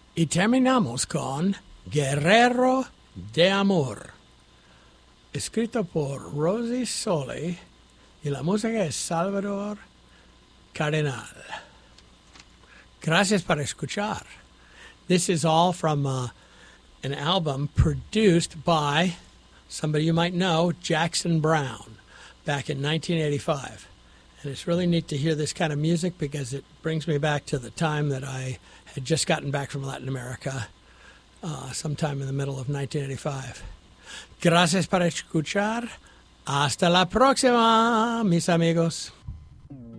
Y terminamos con Guerrero de Amor, escrito por Rosie Soli, y la música es Salvador Cardenal. Gracias por escuchar. This is all from an album produced by somebody you might know, Jackson Browne, back in 1985. And it's really neat to hear this kind of music because it brings me back to the time that I had just gotten back from Latin America, sometime in the middle of 1985. Gracias por escuchar. Hasta la próxima, mis amigos.